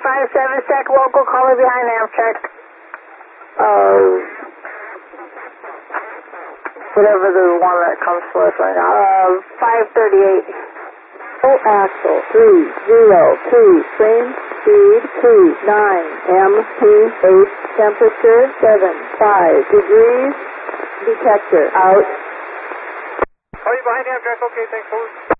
57 sec local, calling behind Amtrak. Whatever the one that comes to us right now. 538. Full axle, 302, train speed 29, MT8, temperature 75 degrees, detector out. Call you behind Amtrak, okay, thanks, hold.